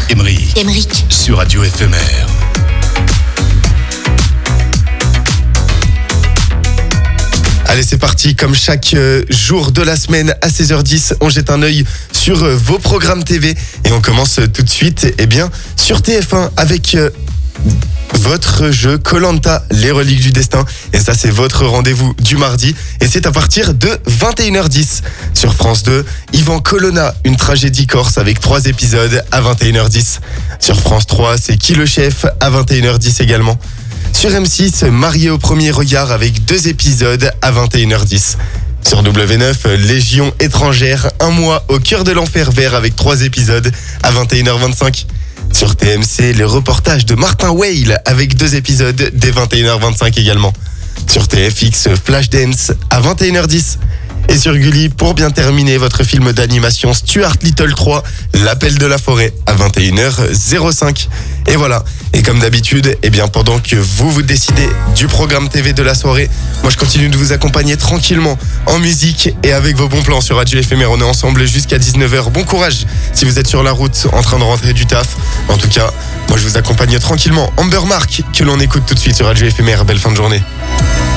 Émeric sur Radio Éphémère. Allez, c'est parti. Comme chaque jour de la semaine à 16h10, on jette un œil sur vos programmes TV et on commence tout de suite sur TF1 avec votre jeu Koh-Lanta, les reliques du destin. Et ça, c'est votre rendez-vous du mardi. Et c'est à partir de 21h10. Sur France 2, Ivan Colonna, une tragédie corse avec 3 épisodes à 21h10. Sur France 3, c'est Qui le chef à 21h10 également. Sur M6, Marié au premier regard avec 2 épisodes à 21h10. Sur W9, Légion étrangère, un mois au cœur de l'enfer vert avec 3 épisodes à 21h25. Sur TMC, les reportages de Martin Weil avec 2 épisodes dès 21h25 également. Sur TFX, Flashdance à 21h10. Et sur Gulli, pour bien terminer, votre film d'animation Stuart Little 3, L'appel de la forêt à 21h05. Et voilà. Et comme d'habitude, pendant que vous décidez du programme TV de la soirée, moi je continue de vous accompagner tranquillement en musique et avec vos bons plans sur Radio Éphémère. On est ensemble jusqu'à 19h. Bon courage si vous êtes sur la route en train de rentrer du taf. En tout cas, moi je vous accompagne tranquillement. Amber Mark, que l'on écoute tout de suite sur Radio Éphémère. Belle fin de journée.